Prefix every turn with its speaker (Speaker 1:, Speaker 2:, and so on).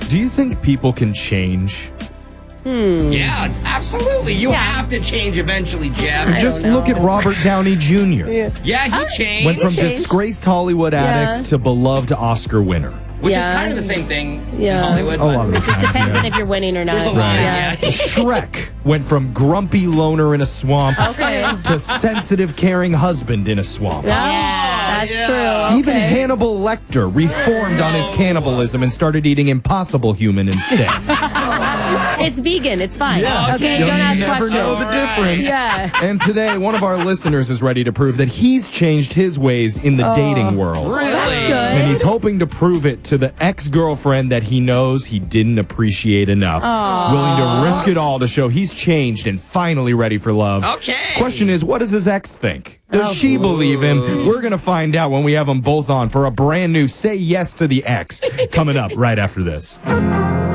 Speaker 1: Do you think people can change?
Speaker 2: Yeah, absolutely. You have to change eventually, Jeff.
Speaker 1: Just look at Robert Downey Jr.
Speaker 2: Yeah, he changed.
Speaker 1: Went from
Speaker 3: changed.
Speaker 1: disgraced Hollywood addict to beloved Oscar winner.
Speaker 2: Which is
Speaker 3: Yeah.
Speaker 2: kind of the same thing
Speaker 3: Yeah.
Speaker 2: in Hollywood.
Speaker 1: A lot of
Speaker 2: but-
Speaker 1: the
Speaker 3: Just
Speaker 1: time,
Speaker 3: depends
Speaker 1: yeah.
Speaker 3: on if you're winning or not.
Speaker 2: There's a line,
Speaker 3: Yeah.
Speaker 2: yeah.
Speaker 1: Shrek went from grumpy loner in a swamp
Speaker 3: Okay.
Speaker 1: to sensitive, caring husband in a swamp.
Speaker 3: That's
Speaker 2: yeah.
Speaker 3: true.
Speaker 1: Even
Speaker 3: Okay.
Speaker 1: Hannibal Lecter reformed on his cannibalism and started eating Impossible Human instead.
Speaker 3: It's vegan. It's fine.
Speaker 1: Yeah.
Speaker 3: Okay,
Speaker 1: You'll
Speaker 3: don't ask
Speaker 1: never
Speaker 3: questions.
Speaker 1: know the difference.
Speaker 3: Yeah.
Speaker 1: And today, one of our listeners is ready to prove that he's changed his ways in the dating world.
Speaker 3: That's good.
Speaker 1: And he's hoping to prove it to the ex-girlfriend that he knows he didn't appreciate enough. Willing to risk it all to show he's changed and finally ready for love.
Speaker 2: Okay.
Speaker 1: Question is, what does his ex think? Does she believe him? We're going to find out when we have them both on for a brand new Say Yes to the Ex coming up right after this.